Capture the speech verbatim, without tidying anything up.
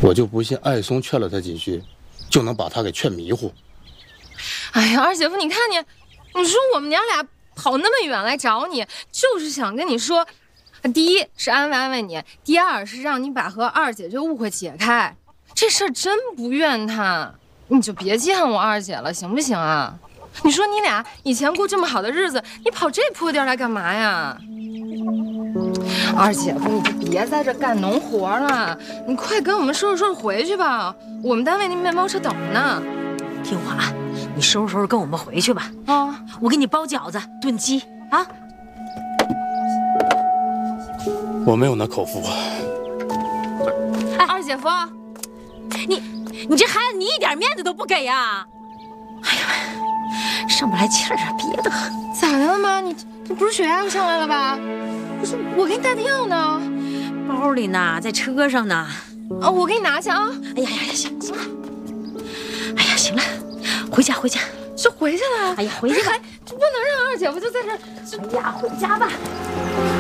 我就不信艾松劝了他几句，就能把他给劝迷糊。 哎呀，二姐夫，你看你，你说我们娘俩跑那么远来找你，就是想跟你说，第一是安慰安慰你，第二是让你把和二姐这误会解开。这事儿真不怨他，你就别见我二姐了，行不行啊？你说你俩以前过这么好的日子，你跑这破地儿来干嘛呀？二姐夫，你就别在这干农活了，你快跟我们收拾收拾回去吧。我们单位那面包车等着呢。 听话啊，你收拾收拾跟我们回去吧。 啊， 我给你包饺子、炖鸡啊。 我没有那口福。 哎，二姐夫， 你你这孩子，你一点面子都不给呀！哎呀，上不来气儿啊，憋得很。 咋的了妈？你这不是血压又上来了吧？不是，我给你带的药呢。 包里呢，在车上呢。 啊，我给你拿去啊。 哎呀呀呀，行行了。哎呀，行了，回家回家， 就回去了。 哎呀，回去吧， 不能让二姐夫就在这。 哎呀，回家吧。